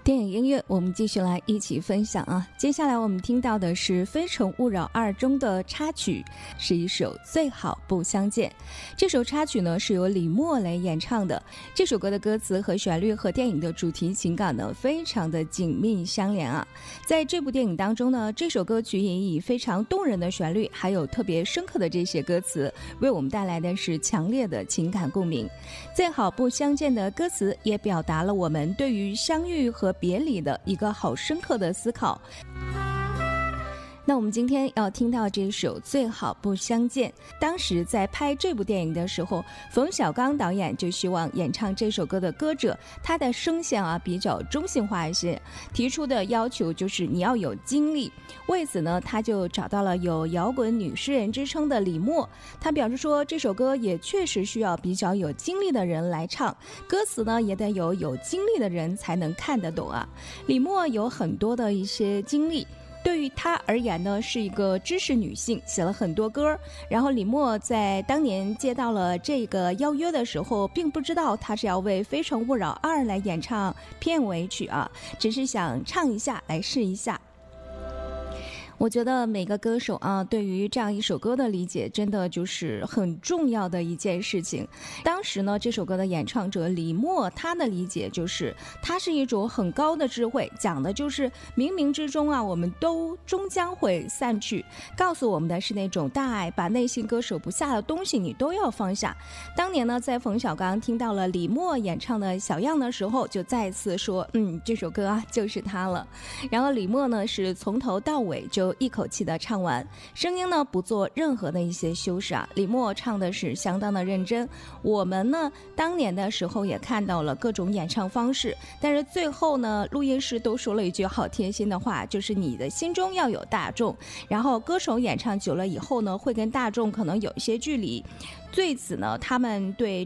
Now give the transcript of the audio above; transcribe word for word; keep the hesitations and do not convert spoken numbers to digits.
电影音乐我们继续来一起分享啊。接下来我们听到的是《非诚勿扰二》中的插曲，是一首最好不相见。这首插曲呢是由李莫雷演唱的。这首歌的歌词和旋律和电影的主题情感呢非常的紧密相连啊。在这部电影当中呢，这首歌曲也以非常动人的旋律还有特别深刻的这些歌词为我们带来的是强烈的情感共鸣。最好不相见的歌词也表达了我们对于相遇和别离的一个好深刻的思考。那我们今天要听到这首最好不相见，当时在拍这部电影的时候，冯小刚导演就希望演唱这首歌的歌者他的声线啊比较中性化一些，提出的要求就是你要有经历。为此呢，他就找到了有摇滚女诗人之称的李默，他表示说这首歌也确实需要比较有经历的人来唱，歌词呢也得有有经历的人才能看得懂啊。李默有很多的一些经历，对于她而言呢是一个知识女性，写了很多歌。然后李默在当年接到了这个邀约的时候，并不知道她是要为《非诚勿扰二》来演唱片尾曲啊，只是想唱一下来试一下。我觉得每个歌手啊，对于这样一首歌的理解真的就是很重要的一件事情。当时呢，这首歌的演唱者李默，他的理解就是它是一种很高的智慧，讲的就是冥冥之中啊，我们都终将会散去，告诉我们的是那种大爱，把内心割舍不下的东西你都要放下。当年呢，在冯小刚听到了李默演唱的小样的时候，就再次说嗯，这首歌啊就是它了。然后李默呢是从头到尾就一口气的唱完，声音呢不做任何的一些修饰啊。李默唱的是相当的认真。我们呢当年的时候也看到了各种演唱方式，但是最后呢录音师都说了一句好贴心的话，就是你的心中要有大众。然后歌手演唱久了以后呢，会跟大众可能有一些距离，对此呢他们对